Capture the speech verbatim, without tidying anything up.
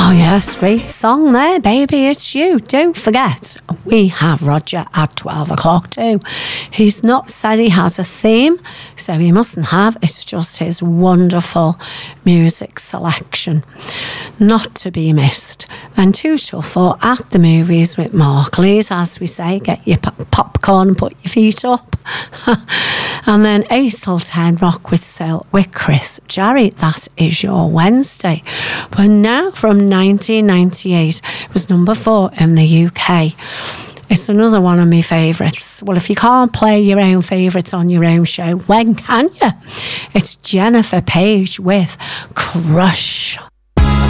Oh yes, great song there, Baby It's You. Don't forget, we have Roger at twelve o'clock too. He's not said he has a theme, so he mustn't have. It's just his wonderful music selection. Not to be missed. And two till four at the movies with Mark Lees, as we say, get your pop- popcorn and put your feet up. And then eight till ten, Rock with Sil with Chris Jarry. That is your Wednesday. But now from nineteen ninety-eight, it was number four in the U K. It's another one of my favourites. Well, if you can't play your own favourites on your own show, when can you? It's Jennifer Page with Crush.